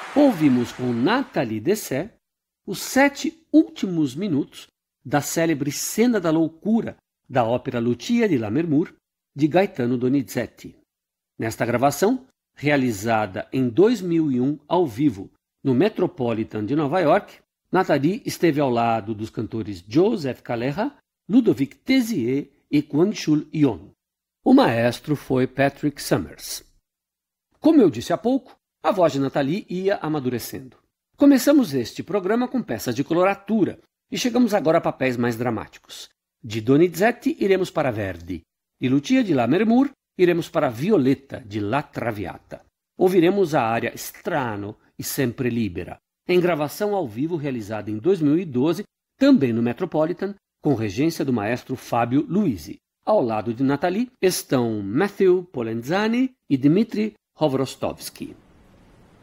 Ouvimos com Nathalie Dessay os 7 últimos minutos da célebre Cena da Loucura da ópera Lucia di Lammermoor, de Gaetano Donizetti. Nesta gravação, realizada em 2001 ao vivo no Metropolitan de Nova York, Nathalie esteve ao lado dos cantores Joseph Calleja, Ludovic Tézier e Kwangchul Yoon. O maestro foi Patrick Summers. Como eu disse há pouco, a voz de Nathalie ia amadurecendo. Começamos este programa com peças de coloratura e chegamos agora a papéis mais dramáticos. De Donizetti iremos para Verdi, de Lucia di Lammermoor iremos para Violetta, de La Traviata. Ouviremos a área Strano e Sempre Libera, em gravação ao vivo realizada em 2012, também no Metropolitan, com regência do maestro Fábio Luisi. Ao lado de Nathalie estão Matthew Polenzani e Dmitri Hovhrostovsky.